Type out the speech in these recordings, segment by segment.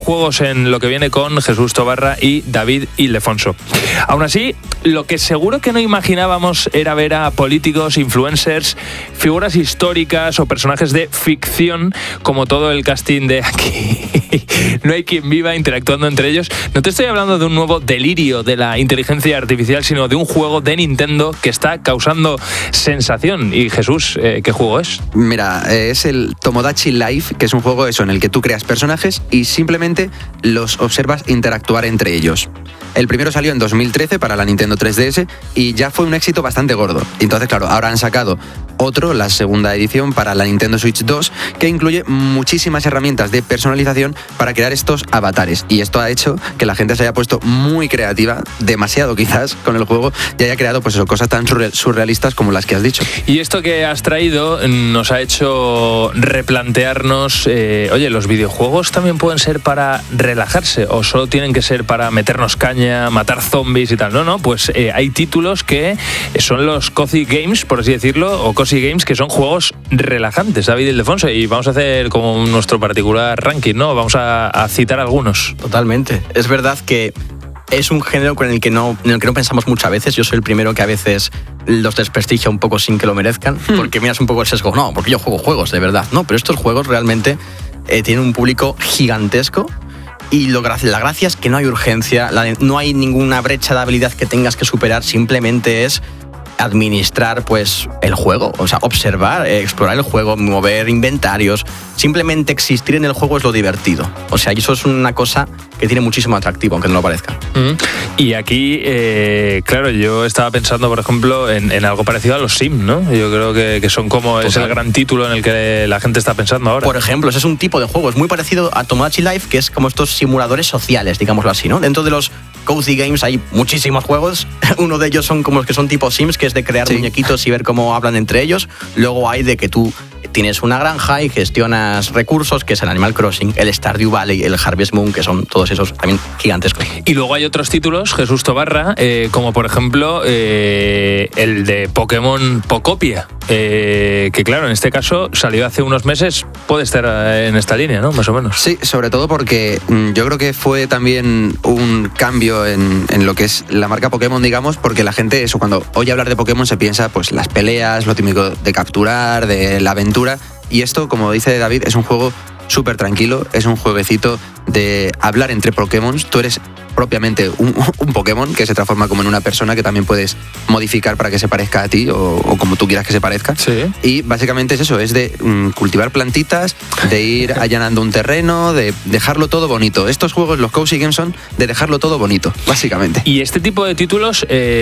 juegos en lo que viene con Jesús Tobarra y David Ildefonso. Aún así, lo que seguro que no imaginábamos era ver a políticos, influencers, figuras históricas o personajes de ficción, como todo el casting de Aquí no hay quien viva, interactuando entre ellos. No te estoy hablando de un nuevo delirio de la inteligencia artificial, sino de un juego de Nintendo que está causando sensación. Y Jesús, ¿qué juego es? Mira, es el Tomodachi Life, que es un juego en el que tú creas personajes y simplemente los observas interactuar entre ellos. El primero salió en 2013 para la Nintendo 3DS y ya fue un éxito bastante gordo. Entonces, claro, ahora han sacado otro, la segunda edición para la Nintendo Switch 2, que incluye muchísimas herramientas de personalización para crear estos avatares. Y esto ha hecho que la gente se haya puesto muy creativa, demasiado quizás, con el juego y haya creado pues eso, cosas tan surrealistas como las que has dicho. Y esto que has traído nos ha hecho replantearnos, oye, ¿los videojuegos también pueden ser para relajarse o solo tienen que ser para meternos caña, matar zombies y tal? No, pues hay títulos que son los cozy games, por así decirlo, o cozy games, que son juegos relajantes, David Ildefonso, y vamos a hacer como nuestro particular ranking, ¿no? Vamos a citar algunos. Totalmente. Es verdad que es un género en el que no pensamos muchas veces. Yo soy el primero que a veces los desprestigio un poco sin que lo merezcan, porque miras un poco el sesgo. No, porque yo juego juegos, de verdad. No, pero estos juegos realmente tienen un público gigantesco. Y la gracia es que no hay urgencia, no hay ninguna brecha de habilidad que tengas que superar, simplemente es administrar pues el juego, o sea, observar, explorar el juego, mover inventarios, simplemente existir en el juego es lo divertido. O sea, eso es una cosa que tiene muchísimo atractivo, aunque no lo parezca. Y aquí, claro, yo estaba pensando, por ejemplo, en algo parecido a los Sims, ¿no? Yo creo que son como es el gran título en el que la gente está pensando ahora. Por ejemplo, ese es un tipo de juego, es muy parecido a Tomodachi Life, que es como estos simuladores sociales, digámoslo así, ¿no? Dentro de los cozy games hay muchísimos juegos. Uno de ellos son como los que son tipo Sims, que es de crear muñequitos y ver cómo hablan entre ellos. Luego hay de que tú tienes una granja y gestionas recursos, que es el Animal Crossing, el Stardew Valley, el Harvest Moon, que son todos esos también gigantescos. Y luego hay otros títulos, Jesús Tobarra, como por ejemplo el de Pokémon Pocopia, que claro, en este caso salió hace unos meses, puede estar en esta línea, ¿no? Más o menos. Sí, sobre todo porque yo creo que fue también un cambio en lo que es la marca Pokémon, digamos, porque la gente, eso, cuando oye hablar de Pokémon se piensa pues las peleas, lo típico de capturar, de la aventura, y esto, como dice David, es un juego súper tranquilo, es un jueguecito de hablar entre Pokémon. Tú eres propiamente un Pokémon que se transforma como en una persona que también puedes modificar para que se parezca a ti o como tú quieras que se parezca. Sí. Y básicamente es eso, es de cultivar plantitas, de ir allanando un terreno, de dejarlo todo bonito. Estos juegos, los cozy games, son de dejarlo todo bonito, básicamente. Y este tipo de títulos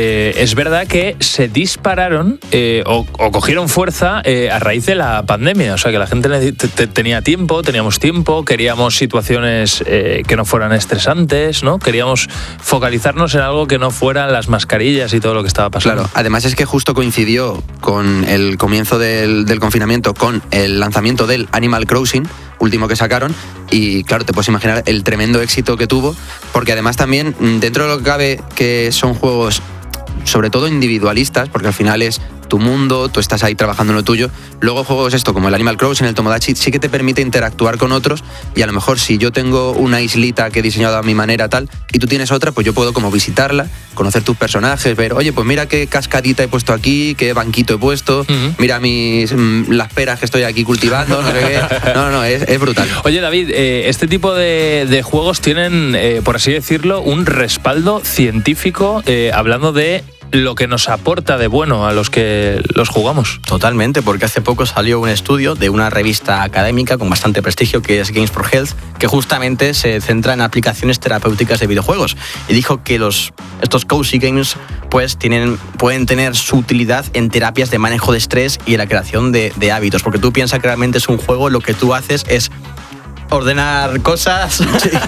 es verdad que se dispararon o cogieron fuerza a raíz de la pandemia. O sea, que la gente tenía tiempo, teníamos tiempo, queríamos situaciones que no fueran estresantes, ¿no? Queríamos focalizarnos en algo que no fueran las mascarillas y todo lo que estaba pasando. Claro, además es que justo coincidió con el comienzo del confinamiento, con el lanzamiento del Animal Crossing, último que sacaron, y claro, te puedes imaginar el tremendo éxito que tuvo, porque además también, dentro de lo que cabe, que son juegos sobre todo individualistas, porque al final es tu mundo, tú estás ahí trabajando en lo tuyo. Luego juegos esto, como el Animal Crossing, el Tomodachi, sí que te permite interactuar con otros, y a lo mejor si yo tengo una islita que he diseñado a mi manera tal, y tú tienes otra, pues yo puedo como visitarla, conocer tus personajes, ver, oye, pues mira qué cascadita he puesto aquí, qué banquito he puesto, mira las peras que estoy aquí cultivando, no sé qué. No, es brutal. Oye, David, este tipo de juegos tienen, por así decirlo, un respaldo científico, hablando de lo que nos aporta de bueno a los que los jugamos. Totalmente, porque hace poco salió un estudio de una revista académica con bastante prestigio, que es Games for Health, que justamente se centra en aplicaciones terapéuticas de videojuegos, y dijo que estos cozy games pues pueden tener su utilidad en terapias de manejo de estrés y en la creación de hábitos, porque tú piensas que realmente es un juego, lo que tú haces es ordenar cosas,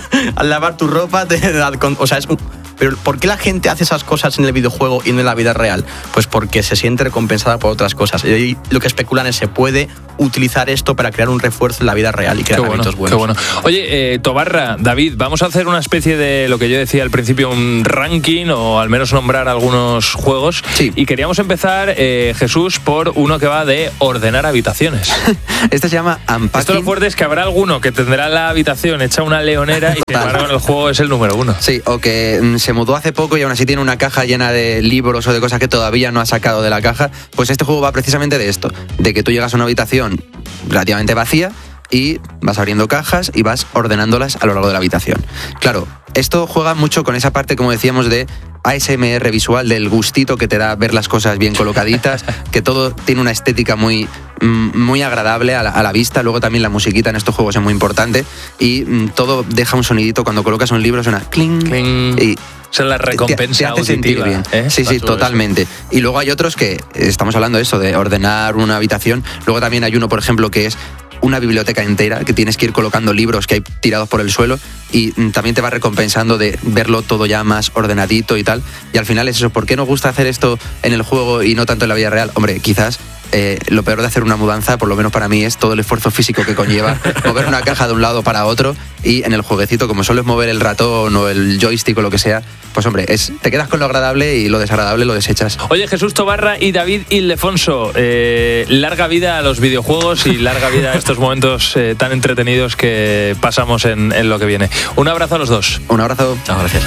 al lavar tu ropa, o sea, pero ¿por qué la gente hace esas cosas en el videojuego y no en la vida real? Pues porque se siente recompensada por otras cosas. Y lo que especulan es, ¿se puede utilizar esto para crear un refuerzo en la vida real y crear hábitos buenos. Qué bueno. Oye, Tobarra, David, vamos a hacer una especie de lo que yo decía al principio, un ranking o al menos nombrar algunos juegos. Sí. Y queríamos empezar, Jesús, por uno que va de ordenar habitaciones. Este se llama Unpacking. Esto lo fuerte es que habrá alguno que tendrá la habitación hecha una leonera y sin embargo en el juego es el número 1. Sí, o que se mudó hace poco y aún así tiene una caja llena de libros o de cosas que todavía no ha sacado de la caja. Pues este juego va precisamente de esto, de que tú llegas a una habitación relativamente vacía y vas abriendo cajas y vas ordenándolas a lo largo de la habitación. Claro, esto juega mucho con esa parte, como decíamos, de ASMR visual, del gustito que te da ver las cosas bien colocaditas, que todo tiene una estética muy agradable a la vista. Luego también la musiquita en estos juegos es muy importante y todo deja un sonidito cuando colocas un libro, suena cling, cling y es la recompensa te hace sentir bien. Sí, totalmente. Eso. Y luego hay otros que, estamos hablando de eso, de ordenar una habitación. Luego también hay uno, por ejemplo, que es una biblioteca entera, que tienes que ir colocando libros que hay tirados por el suelo y también te va recompensando de verlo todo ya más ordenadito y tal. Y al final es eso, ¿por qué nos gusta hacer esto en el juego y no tanto en la vida real? Hombre, quizás lo peor de hacer una mudanza, por lo menos para mí, es todo el esfuerzo físico que conlleva mover una caja de un lado para otro, y en el jueguecito, como solo es mover el ratón o el joystick o lo que sea, pues hombre, te quedas con lo agradable y lo desagradable lo desechas. Oye, Jesús Tobarra y David Ildefonso, larga vida a los videojuegos y larga vida a estos momentos tan entretenidos que pasamos en lo que viene. Un abrazo a los dos. Un abrazo. No, gracias.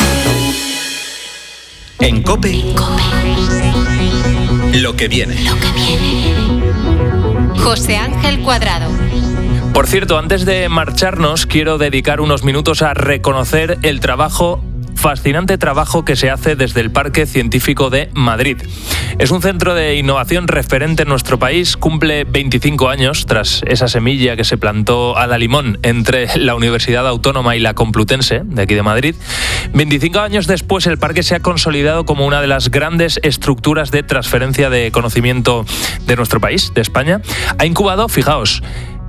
En COPE. Lo que viene. José Ángel Cuadrado. Por cierto, antes de marcharnos, quiero dedicar unos minutos a reconocer el fascinante trabajo que se hace desde el Parque Científico de Madrid. Es un centro de innovación referente en nuestro país, cumple 25 años tras esa semilla que se plantó a la limón entre la Universidad Autónoma y la Complutense, de aquí de Madrid. 25 años después, el parque se ha consolidado como una de las grandes estructuras de transferencia de conocimiento de nuestro país, de España. Ha incubado, fijaos,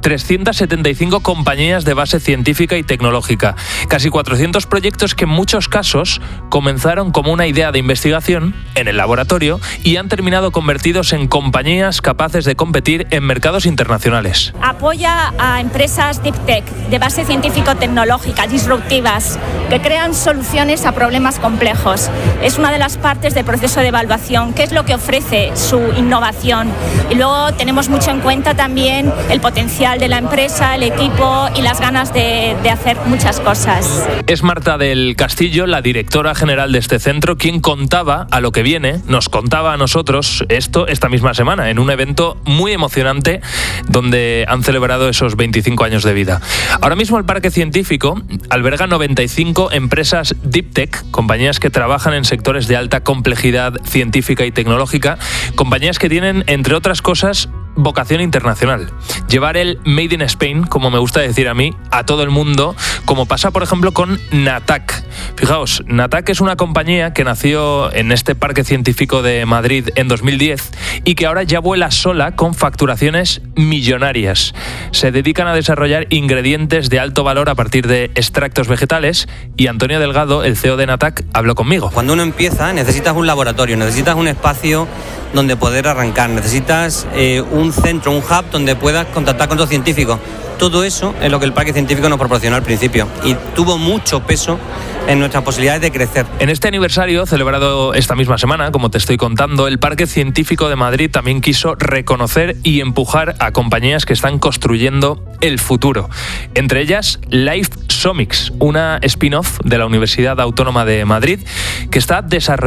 375 compañías de base científica y tecnológica, casi 400 proyectos que en muchos casos comenzaron como una idea de investigación en el laboratorio y han terminado convertidos en compañías capaces de competir en mercados internacionales. Apoya a empresas Deep Tech, de base científico-tecnológica, disruptivas, que crean soluciones a problemas complejos. Es una de las partes del proceso de evaluación, qué es lo que ofrece su innovación. Y luego tenemos mucho en cuenta también el potencial de la empresa, el equipo y las ganas de hacer muchas cosas. Es Marta del Castillo, la directora general de este centro, quien contaba a lo que viene, nos contaba a nosotros esta misma semana, en un evento muy emocionante donde han celebrado esos 25 años de vida. Ahora mismo el Parque Científico alberga 95 empresas Deep Tech, compañías que trabajan en sectores de alta complejidad científica y tecnológica, compañías que tienen, entre otras cosas, vocación internacional. Llevar el Made in Spain, como me gusta decir a mí, a todo el mundo, como pasa por ejemplo con Natac. Fijaos, Natac es una compañía que nació en este Parque Científico de Madrid en 2010 y que ahora ya vuela sola con facturaciones millonarias. Se dedican a desarrollar ingredientes de alto valor a partir de extractos vegetales y Antonio Delgado, el CEO de Natac, habló conmigo. Cuando uno empieza necesitas un laboratorio, necesitas un espacio donde poder arrancar, necesitas un centro, un hub donde puedas contactar con otros científicos. Todo eso es lo que el Parque Científico nos proporcionó al principio y tuvo mucho peso en nuestras posibilidades de crecer. En este aniversario, celebrado esta misma semana, como te estoy contando, el Parque Científico de Madrid también quiso reconocer y empujar a compañías que están construyendo el futuro. Entre ellas, Life Somix, una spin-off de la Universidad Autónoma de Madrid, que está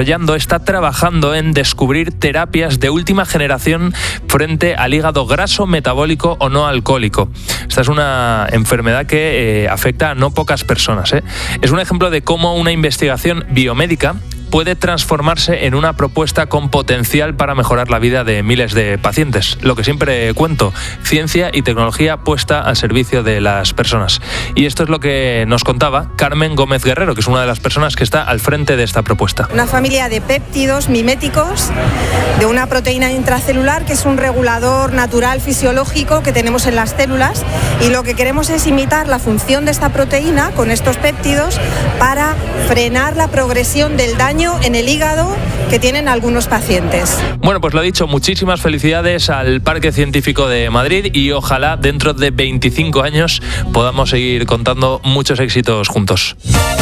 trabajando en descubrir terapias de última generación frente al hígado graso, metabólico o no alcohólico. Esta es una enfermedad que afecta a no pocas personas. Es un ejemplo de cómo una investigación biomédica puede transformarse en una propuesta con potencial para mejorar la vida de miles de pacientes. Lo que siempre cuento, ciencia y tecnología puesta al servicio de las personas. Y esto es lo que nos contaba Carmen Gómez Guerrero, que es una de las personas que está al frente de esta propuesta. Una familia de péptidos miméticos de una proteína intracelular que es un regulador natural fisiológico que tenemos en las células, y lo que queremos es imitar la función de esta proteína con estos péptidos para frenar la progresión del daño daño en el hígado que tienen algunos pacientes. Bueno, pues lo dicho, muchísimas felicidades al Parque Científico de Madrid y ojalá dentro de 25 años podamos seguir contando muchos éxitos juntos.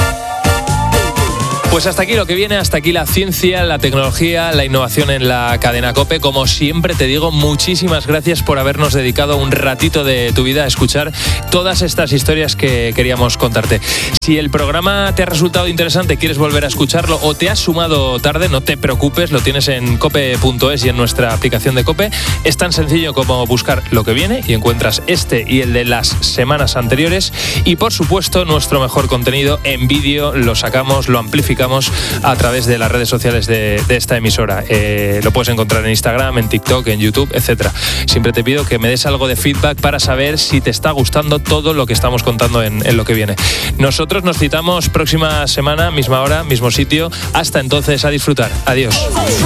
Pues hasta aquí lo que viene, hasta aquí la ciencia, la tecnología, la innovación en la cadena COPE. Como siempre te digo, muchísimas gracias por habernos dedicado un ratito de tu vida a escuchar todas estas historias que queríamos contarte. Si el programa te ha resultado interesante, quieres volver a escucharlo o te has sumado tarde, no te preocupes, lo tienes en cope.es y en nuestra aplicación de COPE. Es tan sencillo como buscar lo que viene y encuentras este y el de las semanas anteriores. Y por supuesto, nuestro mejor contenido en vídeo lo sacamos, lo amplificamos a través de las redes sociales de esta emisora. Lo puedes encontrar en Instagram, en TikTok, en YouTube, etc. Siempre te pido que me des algo de feedback para saber si te está gustando todo lo que estamos contando en lo que viene. Nosotros nos citamos próxima semana, misma hora, mismo sitio. Hasta entonces, a disfrutar. Adiós.